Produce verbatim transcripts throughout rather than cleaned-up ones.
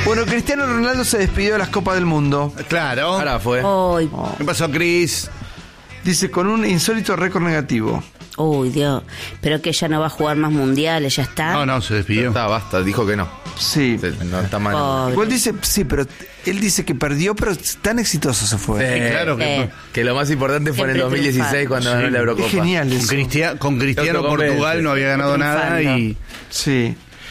Bueno, Cristiano Ronaldo se despidió de las Copas del Mundo. Claro. Ahora fue. Uy, ¿Qué pasó, Cris? Dice, con un insólito récord negativo. uy, Dios. Pero que ya no va a jugar más mundiales, ya está. No, no, se despidió. Está, basta, dijo que no. Sí. Sí, No está mal. Pobre. Igual dice, sí, pero él dice que perdió, pero tan exitoso se fue. Eh, claro que Eh. Que lo más importante fue en el Siempre dos mil dieciséis cuando ganó la Eurocopa. Es genial Con, eso. Cristia- con Cristiano Lo que Portugal convence. no había ganado nada y... Sí.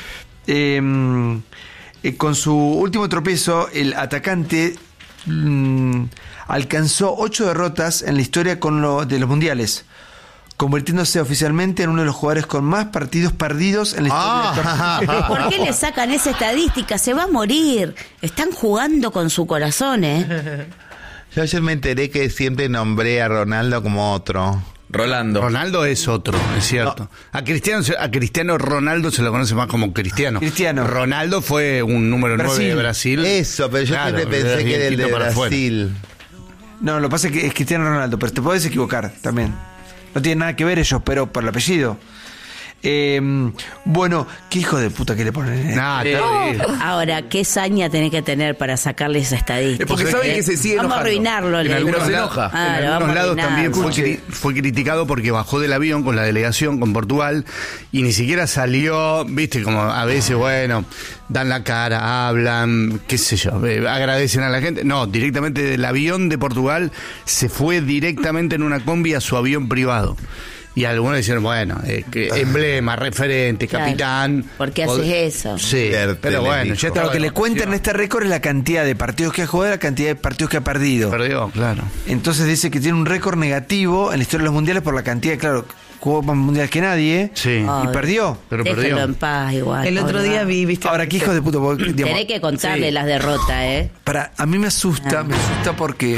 Eh, eh, con su último tropiezo, el atacante mm, alcanzó ocho derrotas en la historia con lo, de los mundiales, convirtiéndose oficialmente en uno de los jugadores con más partidos perdidos en la historia del torneo. ¿Por qué le sacan esa estadística? Se va a morir. Están jugando con su corazón, ¿eh? Yo ayer me enteré que siempre nombré a Ronaldo como otro. Rolando. Ronaldo es otro, es cierto. A Cristiano se- a Cristiano Ronaldo se lo conoce más como Cristiano. Cristiano. Ronaldo fue un número nueve de Brasil. Eso, pero yo Claro, siempre pensé que era el de distinto para afuera. Brasil. No, lo que pasa es que es Cristiano Ronaldo, pero te puedes equivocar también. No tiene nada que ver ellos, pero por el apellido. Eh, bueno, qué hijo de puta que le ponen. eh. Nah, Eh, terrible. Ahora, ¿qué saña tenés que tener para sacarle esa estadística? Es porque saben que se sigue Vamos enojando. a arruinarlo. En le digo. algunos, se lados, enoja. Ah, en lo algunos vamos a lados arruinar. también fue, Escuche. cri- fue criticado porque bajó del avión con la delegación, con Portugal, y ni siquiera salió, viste, como a veces, bueno, dan la cara, hablan, qué sé yo, eh, agradecen a la gente. No, directamente del avión de Portugal se fue directamente en una combi a su avión privado. Y algunos dijeron, bueno, eh, que emblema, referente, Claro. capitán. ¿Por qué Pod- haces eso? Sí, Verte, pero le bueno, dijo. ya estaba Lo que le cuentan en este récord es la cantidad de partidos que ha jugado y la cantidad de partidos que ha perdido. Perdió, claro. Entonces dice que tiene un récord negativo en la historia de los mundiales por la cantidad, claro, jugó más mundiales que nadie Sí. Ay, y perdió. Pero déjelo perdió. en paz igual. El otro pobre día va. vi, viste. Ahora, qué hijos de puta. porque, digamos, Tenés que contarle sí. las derrotas, ¿eh? Para, a mí me asusta, Ah. me asusta porque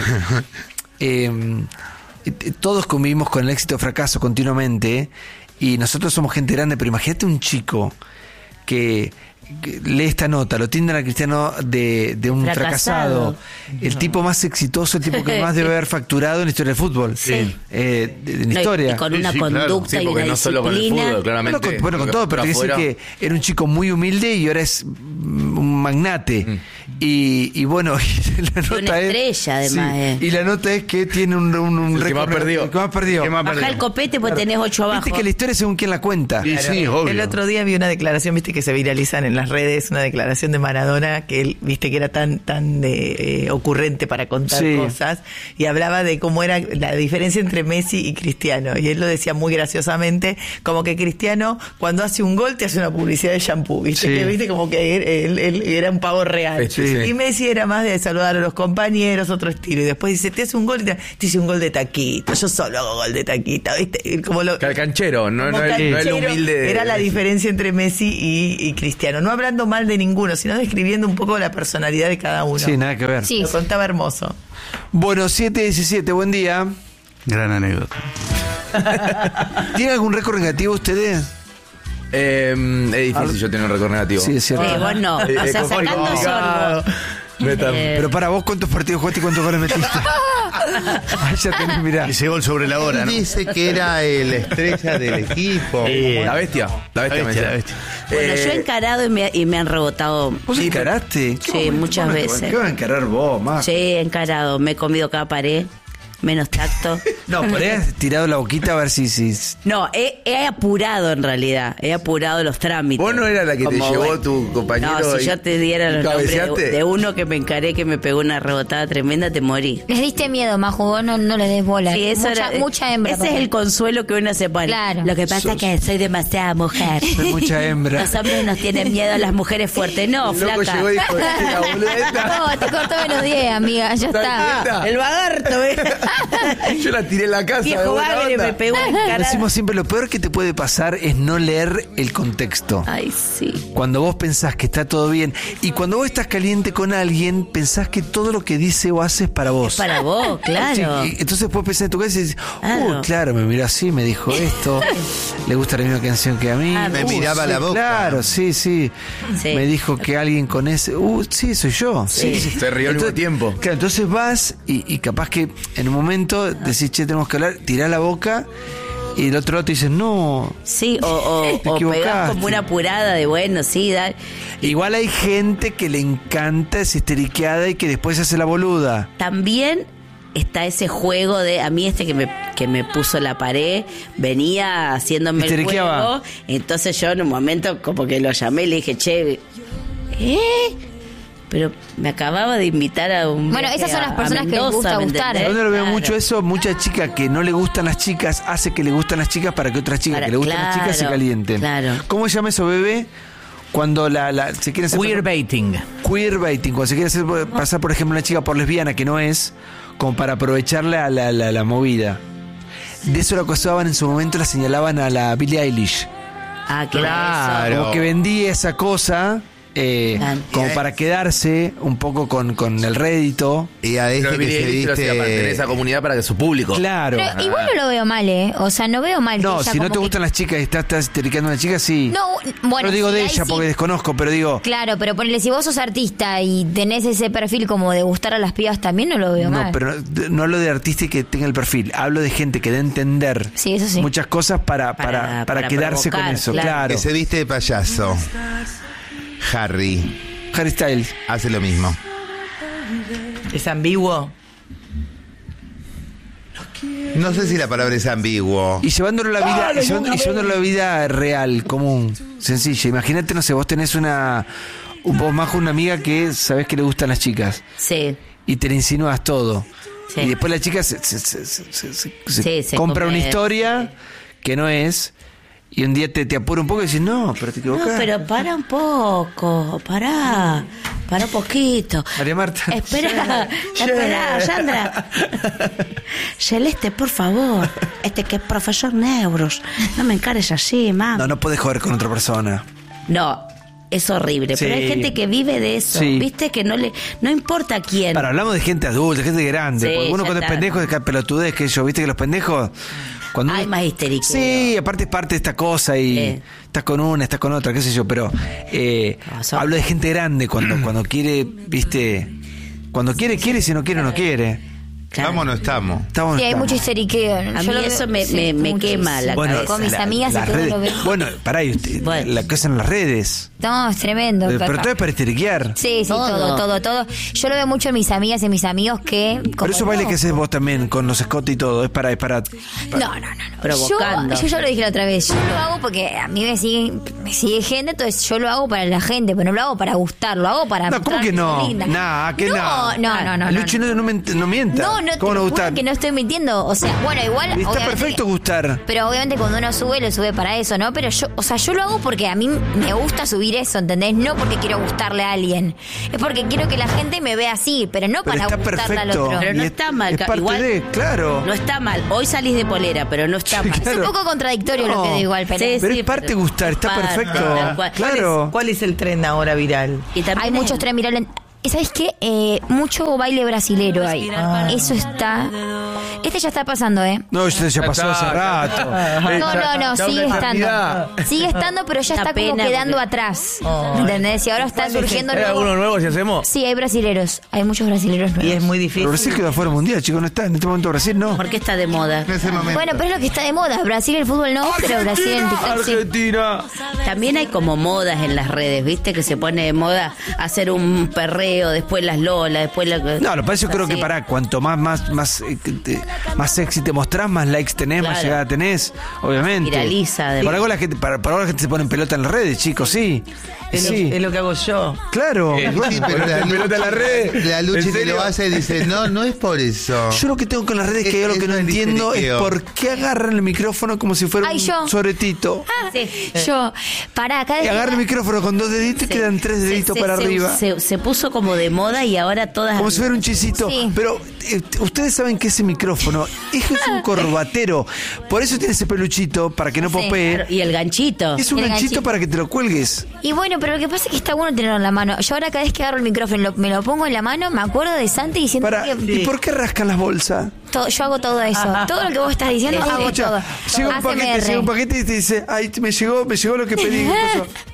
eh, eh, todos convivimos con el éxito o fracaso continuamente y nosotros somos gente grande, pero imagínate un chico que, que lee esta nota, lo tienden a Cristiano de, de un fracasado, Fracasado. el tipo más exitoso, el tipo que más debe haber facturado en la historia del fútbol. Sí. Eh, de- en la No, y- historia. y con Sí, una sí, claro. conducta Sí, y porque una no solo con el disciplina. fútbol, claramente. Bueno, con, bueno, con todo, pero te quiero decir que era un chico muy humilde y ahora es mm, un magnate. Mm. Y, y bueno, y la nota una es. estrella, además, eh. Y la nota es que tiene un, un, un El que récord- más perdió. el que más perdió. ¿Qué más Bajá perdió? el copete pues tenés ocho abajo. Viste que la historia es según quien la cuenta. Sí, sí, obvio. El otro día vi una declaración, viste, que se viralizan en las redes, una declaración de Maradona, que él, viste, que era tan tan eh, eh, ocurrente para contar Sí. cosas, y hablaba de cómo era la diferencia entre Messi y Cristiano, y él lo decía muy graciosamente, como que Cristiano, cuando hace un gol, te hace una publicidad de shampoo, viste, Sí. que viste como que él, él- él era un pavo real. Sí, sí. Y Messi era más de saludar a los compañeros, otro estilo, y después dice, te hace un gol, y te, te dice un gol de taquito, yo solo hago gol de taquito, viste, como lo... Calcanchero, no, Como no, el, no el canchero, humilde. de- era la diferencia entre Messi y, y Cristiano. No hablando mal de ninguno, sino describiendo un poco la personalidad de cada uno. Sí, nada que ver. Sí. Lo contaba hermoso. Bueno, siete diecisiete, buen día. Gran anécdota. ¿Tiene algún récord negativo ustedes? Eh, es difícil yo tener un récord negativo. Sí, es cierto. Eh, vos no. Eh, O sea, eh, sacando complicado. sorbo. No es tan- Eh, Pero para vos, ¿cuántos partidos jugaste y cuántos goles metiste? Ahí ya tenés, mirá. Ese gol sobre la hora, Él ¿no? dice que era el estrella del equipo. La bestia. La bestia, La me bestia, decía. la bestia. Bueno, Eh, yo he encarado y me, y me han rebotado. ¿Vos encaraste? Sí, ¿Qué momento? muchas ¿Cómo te- veces. ¿Qué vas a encarar vos, más? Sí, he encarado. Me he comido cada pared. Menos tacto. No, por ahí has tirado la boquita a ver si... si... No, he, he apurado en realidad. He apurado los trámites. ¿Vos no eras la que te Como, llevó bueno, tu compañero No, si y- yo te diera y los nombres de, cabeceaste? de uno que me encaré que me pegó una rebotada tremenda, te morí. Les diste miedo, Maju, vos no, no le des bola. Sí, eso mucha, era- mucha hembra. Ese es el consuelo que uno se pone. Claro. Lo que pasa es que soy demasiada mujer. Soy mucha hembra. Los hombres nos tienen miedo a las mujeres fuertes. No, El loco flaca. llegó y dijo, la boluda esta. No, te cortó menos diez, amiga, ya está. ¿Está? El vagarto, ¿eh? Yo la tiré en la casa. de Viejo buena bagre onda. me pegó una encarada. Decimos siempre, lo peor que te puede pasar es no leer el contexto. Ay, sí. Cuando vos pensás que está todo bien y cuando vos estás caliente con alguien, pensás que todo lo que dice o hace es para vos. Para vos, claro. Sí, y entonces puedes pensar en tu cabeza y dices, Claro. uy, claro, me miró así, me dijo esto, le gusta la misma canción que a mí. Ah, Me Uh, miraba sí, la boca. Claro, sí, sí, Sí. Me dijo que alguien con ese, uh, sí, soy yo. Sí, sí. Se rió al mismo tiempo. Claro, entonces vas y, y capaz que en un momento decís, che, tenemos que hablar, tirá la boca Y el otro lado te dice, no. Sí, o, o, Te o pegás equivocaste. como una apurada de bueno, sí, da. Igual hay gente que le encanta, es histeriqueada y que después se hace la boluda. También está ese juego de a mí este que me que me puso la pared venía haciéndome el Histeriqueaba. juego, entonces yo en un momento como que lo llamé y le dije, che, ¿eh? Pero me acababa de invitar a un Bueno, viaje esas son a- las a personas que les Mendoza, gusta ¿me gustar. entendés? Yo no lo veo Claro. mucho eso, mucha chica que no le gustan las chicas hace que le gustan las chicas para que otras chicas Para- que le gustan las chicas se claro, calienten. claro. ¿Cómo se llama eso, bebé? Cuando la, la se quiere hacer Queerbaiting. queerbaiting, cuando se quiere hacer pasar, por ejemplo, una chica por lesbiana que no es, como para aprovecharle a la, la, la movida. De eso lo acusaban en su momento, la señalaban a la Billie Eilish. Ah, que Claro. eso. Como que vendía esa cosa eh, Claro. como para quedarse un poco con, con el rédito. Y a este Pero que Billie se Eilish lo hacía para tener viste... esa comunidad para que su público. Claro. Pero igual no lo veo mal, ¿eh? O sea, no veo mal. No, que ella si no como te que- gustan las chicas y estás, estás histeriqueando a una chica, sí. No, bueno. no digo sí, de ahí ella sí. porque desconozco, pero digo... Claro, pero ponele, si vos sos artista y tenés ese perfil como de gustar a las pibas, también no lo veo No, mal. pero no, no hablo de artista y que tenga el perfil. Hablo de gente que dé a entender Sí, eso sí. muchas cosas para, para, Para- para, para quedarse provocar, con eso. claro. Claro. Que se viste de payaso. Harry Harry Styles. hace lo mismo. Es ambiguo. No sé si la palabra es ambiguo. Y llevándolo a la vida, y llevando- y llevándolo a la vida real, común, sencilla. Imagínate, no sé, vos tenés una, un vos más una amiga que sabés que le gustan las chicas Sí. y te le insinúas todo. Sí. Y después la chica se, se- se- se- se- se- se Sí, se compra come- una historia que no es y un día te, te apura un poco y dices, no, pero te No, equivocás. pero para un poco, para, para un poquito. María Marta. Espera, espera, Sandra. Celeste, por favor. Este que es profesor Neuros. No me encares así, mamá. No, no podés joder con otra persona. No, es horrible. Sí. Pero hay gente que vive de eso. Sí. Viste que no le, no importa quién. Para, hablamos de gente adulta, gente grande. Sí, porque uno ya cuando es está. pendejo es que pelotudez que yo, viste que los pendejos. Cuando Hay uno- más histeriqueo. Sí, aparte es parte de esta cosa y Sí. estás con una, estás con otra, qué sé yo, pero eh, No, son- hablo de gente grande cuando, cuando quiere, viste, cuando quiere, quiere, y si no quiere, no quiere. Claro. ¿Estamos o no estamos? Estamos, Sí, hay estamos. mucho histeriqueo. A Yo mí lo veo- eso me- sí, me- me muchísimo. quema la Bueno, Con mis la- amigas y las todo redes- lo veo. Bueno, pará, y usted, Bueno. la cosa en las redes. No, es tremendo. Pero papá. todo es para histeriquear. Sí, sí, todo. Todo. todo, todo, Yo lo veo mucho en mis amigas y en mis amigos que... Pero como eso baile no. que haces vos también con los escotes y todo, es para, es para, No, no, no, no. Provocando. Yo, yo ya lo dije la otra vez. Yo lo hago porque a mí me sigue, me sigue gente, entonces yo lo hago para la gente, pero no lo hago para gustar, lo hago para. No, ¿cómo mostrar que no? soy linda. Nah, que no. no. No, no, no. Luchi, no, no, ment- no mienta. No, no, te ¿Cómo no lo juro gustar? que no estoy mintiendo. O sea, bueno, igual. Está obviamente perfecto que- gustar. Pero obviamente cuando uno sube, lo sube para eso, ¿no? Pero yo, o sea, yo lo hago porque a mí me gusta subir eso, ¿entendés? No porque quiero gustarle a alguien. Es porque quiero que la gente me vea así, pero no Pero para está gustarle al perfecto. otro. Pero no Y es- está mal. es parte igual, de, claro. No está mal. Hoy salís de polera, pero no está mal. Es un poco contradictorio lo No. que digo igual, pero. Sí, Pero sí, es parte pero- gustar, está parte, perfecto. tal cual. Claro. ¿Cuál es el tren ahora viral? Y también Hay es- muchos tren virales. ¿Sabes qué? Eh, mucho baile brasilero hay. Eso está. Este ya está pasando, ¿eh? No, ya, ya pasó hace rato. No, no, no, ya sigue una estando. eternidad. Sigue estando, pero ya Una está como pena quedando porque- atrás. ¿Entendés? Y ahora está surgiendo ¿Hay nuevo. alguno nuevo si hacemos? Sí, hay brasileros. Hay muchos brasileros nuevos. Y es muy Pero difícil. Brasil quedó fuera mundial, chicos, no está. En este momento Brasil no. ¿Por qué está de moda? En ese momento. Bueno, pero es lo que está de moda. Brasil el fútbol no, pero Brasil en TikTok sí. Argentina. También hay como modas en las redes, ¿viste? Que se pone de moda hacer un perreo, después las lolas, después la... No, lo que pasa es que yo creo que Sí. para cuanto más más más eh, que te- más sexy te mostrás, más likes tenés, más Claro. llegada tenés, obviamente. Viraliza, además. Por algo la gente, para, por algo la gente se pone en pelota en las redes, chicos, sí. Es, lo, Sí, es lo que hago yo. claro. Sí, pero la, en pelota en la red. la Luchi ¿En que serio? lo hace y dice, no, no es por eso. Yo lo que tengo con las redes es que Es- yo lo que es no el entiendo es histeriqueo. por qué agarran el micrófono como si fuera Ay, un yo. soretito. Ah, yo, pará, cada Y vez que- agarra el micrófono con dos deditos y quedan tres Se- deditos se- para se- arriba. Se, se puso como de moda y ahora todas... Como si fuera un chisito. Sí. Pero eh, ustedes saben que ese micrófono es un corbatero. Por eso tiene ese peluchito, para que no Sí. popee. Claro, y el ganchito. Es un El ganchito, ganchito. para que te lo cuelgues. Y bueno, pero lo que pasa es que está bueno tenerlo en la mano. Yo ahora cada vez que agarro el micrófono y lo- me lo pongo en la mano, me acuerdo de Santi diciendo Para, que ¿y por qué rascan las bolsas? todo- yo hago todo eso. Todo lo que vos estás diciendo, hago Escucha, todo. llega un, A C M paquete, R. llega un paquete y te dice, ay, me llegó, me llegó lo que pedí. ¿Qué pasó?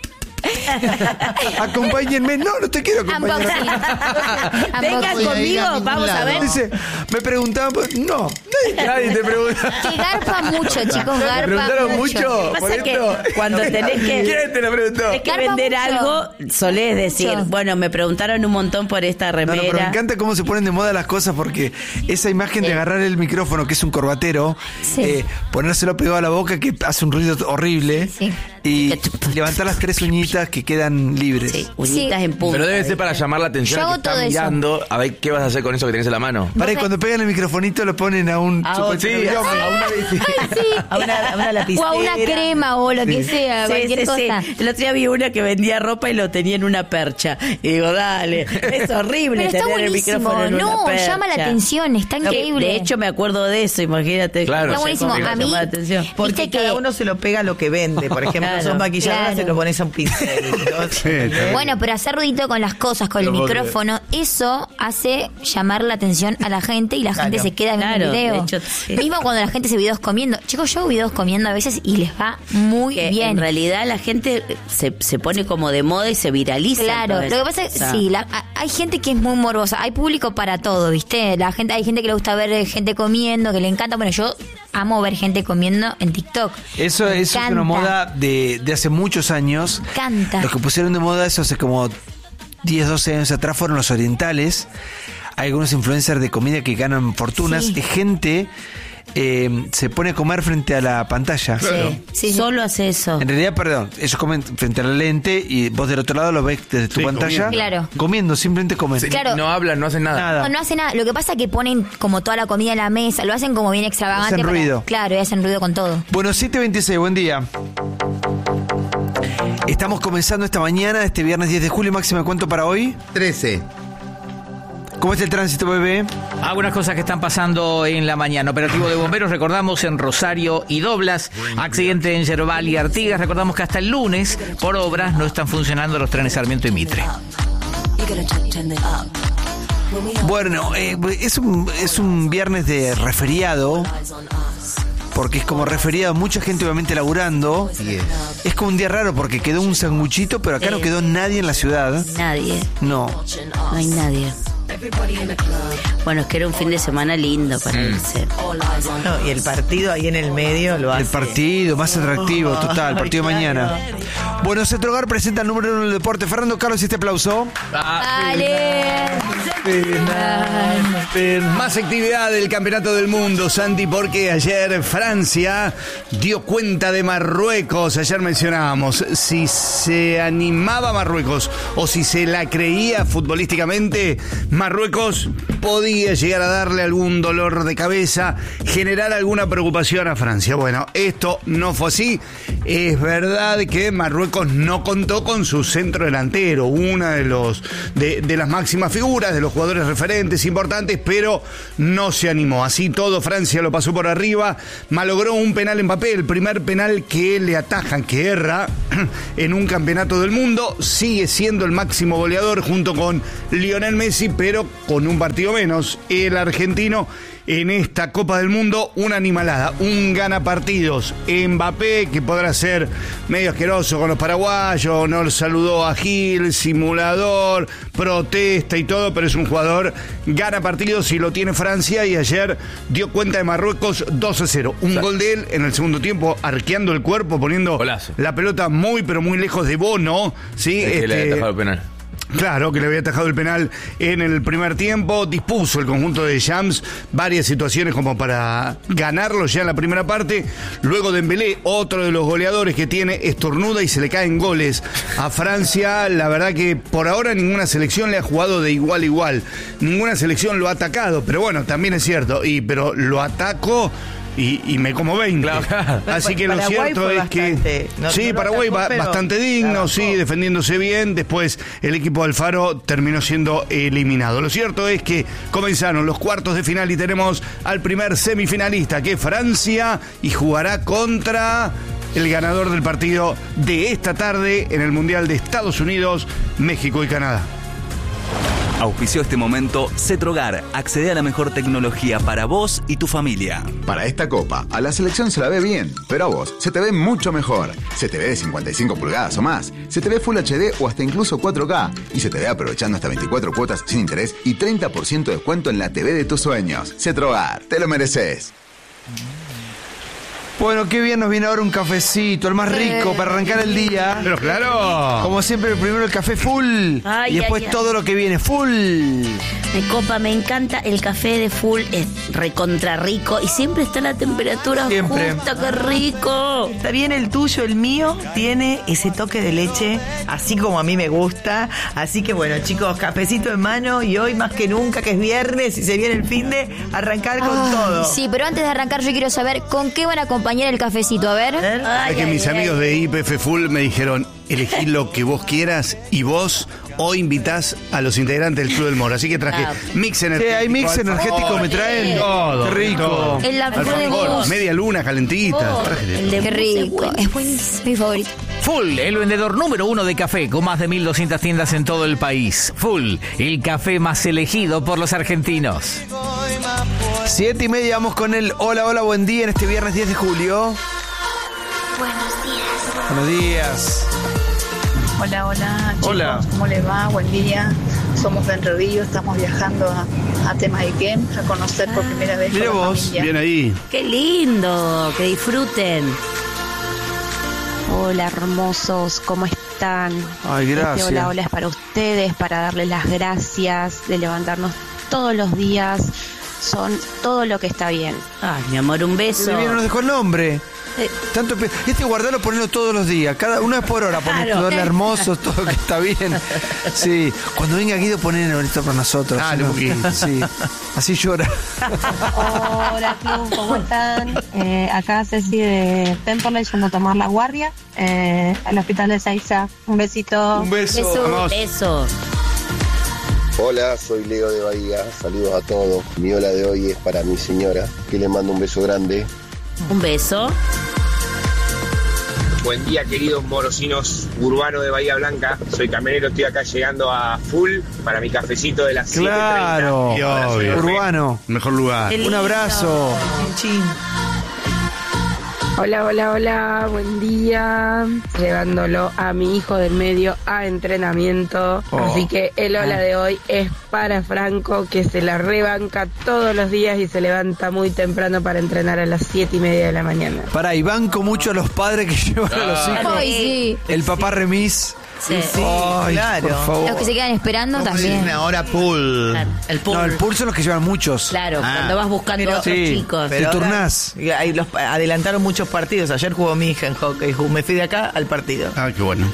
Acompáñenme. No, no te quiero acompañar. Venga conmigo, vamos a ver. Dice, me preguntaban, no, Nadie te pregunta. Que garpa mucho, chicos, ¿Te garpa preguntaron mucho. mucho? Pasa por que esto? cuando tenés que- ¿Quién te lo preguntó? Hay que Garpa vender mucho. algo, solés decir, Mucho. bueno, me preguntaron un montón por esta No, remera. no, pero me encanta cómo se ponen de moda las cosas porque esa imagen de agarrar el micrófono, que es un corbatero, Sí. eh, ponérselo pegado a la boca que hace un ruido horrible Sí. y levantar las tres uñitas que quedan libres. Sí, uñitas Sí. en punta. Pero debe ser para llamar la atención Yo al hago que está todo eso. mirando a ver qué vas a hacer con eso que tenés en la mano. Para y Vos cuando pegan el microfonito lo ponen a un A supuesto otro, Sí, a, idioma. a una a una, a una O lapicera. a una crema o lo que sea, Sí, cualquier sí, cosa. sí. El otro día vi una que vendía ropa y lo tenía en una percha. Y digo, dale, es horrible Pero está tener el buenísimo. micrófono en No, una percha. llama la atención, está No, increíble. De hecho, me acuerdo de eso, imagínate. Claro. Está buenísimo. cómo me A mí, llama la atención. Porque viste cada que- uno se lo pega a lo que vende. Por ejemplo, Claro. sos maquilladora, Claro. se lo pones a un pincel. ¿no? Sí, Bueno, pero hacer ruidito con las cosas, con el No puedo micrófono, eso hace llamar la atención a la gente y la gente Claro. se queda viendo Claro, el video. de hecho, sí. Mismo cuando la gente hace videos comiendo. Chicos, yo hago videos comiendo a veces y les va muy Que bien. en realidad la gente se, se pone como de moda y se viraliza. Claro, todo lo que eso. pasa es O sea, sí, la- a- hay gente que es muy morbosa, hay público para todo, ¿viste? La gente, hay gente que le gusta ver eh, gente comiendo, que le encanta. Bueno, yo amo ver gente comiendo en TikTok. Eso, Me eso es una encanta. moda de, de hace muchos años. Me encanta. Los que pusieron de moda eso hace como diez, doce años atrás fueron los orientales. Hay algunos influencers de comida que ganan fortunas. Sí. Y gente eh, se pone a comer frente a la pantalla. Sí, sí, sí. Solo hace eso. En realidad, perdón, ellos comen frente a la lente y vos del otro lado lo ves desde tu Sí, pantalla. comiendo. Claro. Comiendo, simplemente comen. Sí, Claro. No hablan, no hacen nada. Nada. No, no hace nada. Lo que pasa es que ponen como toda la comida en la mesa, lo hacen como bien extravagante. Hacen para- ruido. Claro, y hacen ruido con todo. Bueno, siete veintiséis, buen día. Estamos comenzando esta mañana, este viernes diez de julio. Máxima, ¿cuánto para hoy? trece. ¿Cómo está el tránsito, bebé? Algunas cosas que están pasando en la mañana. Operativo de bomberos, recordamos, en Rosario y Doblas. Accidente en Yerbal y Artigas. Recordamos que hasta el lunes, por obras, no están funcionando los trenes Sarmiento y Mitre. Bueno, eh, es, un, es un viernes de referiado, porque es como referiado, mucha gente obviamente laburando. Así es. Es como un día raro porque quedó un sanguchito, pero acá no Eh. quedó nadie en la ciudad. Nadie. No. No hay nadie. Bueno, es que era un fin de semana lindo para irse. No, y el partido ahí en el medio lo hace. El partido más atractivo, total, el partido de Ay, claro. mañana. Bueno, Centro Hogar presenta el número uno del deporte. Fernando Carlos, este aplauso. Dale. Más actividad del Campeonato del Mundo, Santi, porque ayer Francia dio cuenta de Marruecos. Ayer mencionábamos, si se animaba Marruecos o si se la creía futbolísticamente, Marruecos podía llegar a darle algún dolor de cabeza, generar alguna preocupación a Francia. Bueno, esto no fue así. Es verdad que Marruecos no contó con su centro delantero, una de los de, de las máximas figuras, de los jugadores referentes importantes, pero no se animó. Así todo, Francia lo pasó por arriba, malogró un penal en papel, el primer penal que le atajan, que erra en un campeonato del mundo. Sigue siendo el máximo goleador junto con Lionel Messi, pero con un partido menos. El argentino en esta Copa del Mundo, una animalada, un gana partidos. Mbappé, que podrá ser medio asqueroso con los paraguayos, no saludó a Gil, simulador, protesta y todo, pero es un jugador, gana partidos y lo tiene Francia, y ayer dio cuenta de Marruecos dos a cero. Un gol de él en el segundo tiempo, arqueando el cuerpo, poniendo Golazo. la pelota muy pero muy lejos de Bono, ¿sí? Es que le había Este, atajado el penal. Claro, que le había atajado el penal en el primer tiempo. Dispuso el conjunto de Shams varias situaciones como para ganarlo ya en la primera parte. Luego Dembélé, otro de los goleadores que tiene, estornuda y se le caen goles a Francia. La verdad que por ahora ninguna selección le ha jugado de igual a igual. Ninguna selección lo ha atacado, pero bueno, también es cierto. Y pero lo ataco y, y me como veinte. Claro. Así que lo Paraguay cierto fue es que... bastante- no- sí, no lo Paraguay atacó, ba- pero bastante la digno, bajó. sí, defendiéndose bien. Después el equipo de Alfaro terminó siendo eliminado. Lo cierto es que comenzaron los cuartos de final y tenemos al primer semifinalista, que es Francia, y jugará contra el ganador del partido de esta tarde en el Mundial de Estados Unidos, México y Canadá. Auspició este momento Cetrogar. Accede a la mejor tecnología para vos y tu familia. Para esta copa, a la selección se la ve bien, pero a vos se te ve mucho mejor. Se te ve de cincuenta y cinco pulgadas o más, se te ve Full H D o hasta incluso cuatro K y se te ve aprovechando hasta veinticuatro cuotas sin interés y treinta por ciento de descuento en la T V de tus sueños. Cetrogar, te lo mereces. Bueno, qué bien nos viene ahora un cafecito, el más rico Eh. para arrancar el día. Pero claro. Como siempre, primero el café full Ay, y después ay, ay. todo lo que viene full. Me copa, me encanta el café de full, es recontra rico y siempre está la temperatura Siempre. justa, qué rico. Está bien el tuyo, el mío tiene ese toque de leche, así como a mí me gusta. Así que bueno, chicos, cafecito en mano y hoy más que nunca, que es viernes y se viene el fin de arrancar con Ay, todo. Sí, pero antes de arrancar yo quiero saber con qué van a acompañar el cafecito. A ver. ¿Eh? Es que mis amigos de I P F Full me dijeron, elegí lo que vos quieras y vos hoy invitás a los integrantes del Club del Moro. Así que traje Ah. mix Sí, energético. hay mix energético, me traen. Todo. Qué rico. todo. El la flor de Alfajor, mousse. media luna calentita. Oh, Traje de el de Qué rico. Es buenísimo. Mi favorito. Full, el vendedor número uno de café, con más de mil doscientas tiendas en todo el país. Full, el café más elegido por los argentinos. Siete y media, vamos con el hola, hola, buen día en este viernes diez de julio. Buenos días. Buenos días. Hola, hola, chicos, Hola. ¿cómo les va? Buen día. Somos de Entre Ríos, estamos viajando a, a Temaiken a conocer por primera vez Mira con la vos, familia. Bien ahí. Qué lindo, que disfruten. Hola hermosos, ¿cómo están? Ay, gracias. Este hola, hola es para ustedes, para darles las gracias de levantarnos todos los días. Son todo lo que está bien. Ay, mi amor, un beso. Muy bien, no nos dejó el nombre. Eh, Tanto pe- este guardarlo, ponerlo todos los días, cada una vez por hora, poner Claro. todo lo hermoso, todo lo que está bien. Sí, cuando venga Guido, ponerlo esto para nosotros. Ah, si no- un poquito. sí, así llora. Hola Club, ¿cómo están? Eh, acá Ceci de Temperley, yendo a tomar la guardia eh, al hospital de Seiza. Un besito. Un beso. beso, Vamos. beso. Hola, soy Leo de Bahía, saludos a todos. Mi hola de hoy es para mi señora, que le mando un beso grande. Un beso. Buen día, queridos morosinos urbanos de Bahía Blanca. Soy camionero, estoy acá llegando a Full para mi cafecito de las siete treinta. Claro, Y obvio. urbano. Mejor lugar. Qué Un lindo. abrazo. Chin. Hola, hola, hola, buen día. Llevándolo a mi hijo del medio a entrenamiento. Oh. Así que el hola de hoy es para Franco, que se la rebanca todos los días y se levanta muy temprano para entrenar a las siete y media de la mañana. Para, y banco mucho a los padres que llevan a los hijos. Ay, sí. El papá remis. Sí. Ay, claro. por favor. Los que se quedan esperando también. Una hora pool. Claro, el pool. No, el pulso son los que llevan muchos. Claro, Ah. cuando vas buscando Pero- a otros Sí. chicos. Te ahora- turnás. ahí los adelantaron muchos partidos. Ayer jugó mi hija en hockey. ju- Me fui de acá al partido. Ah, qué bueno.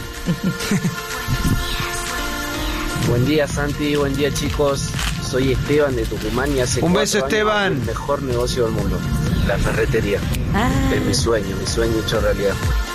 Buen día Santi, buen día chicos. Soy Esteban de Tucumán y hace Un cuatro beso, años Esteban. hago el mejor negocio del mundo, la ferretería. Ah. Es mi sueño, mi sueño hecho realidad.